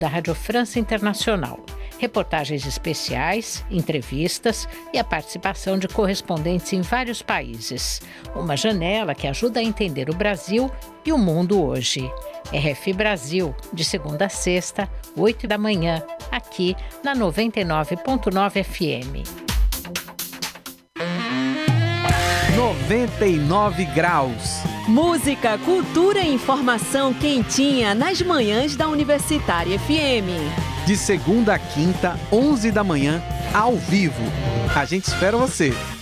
da Rádio França Internacional. Reportagens especiais, entrevistas e a participação de correspondentes em vários países. Uma janela que ajuda a entender o Brasil e o mundo hoje. RF Brasil, de segunda a sexta, 8 da manhã, aqui na 99.9 FM. 99 graus. Música, cultura e informação quentinha nas manhãs da Universitária FM. De segunda a quinta, 11 da manhã, ao vivo. A gente espera você.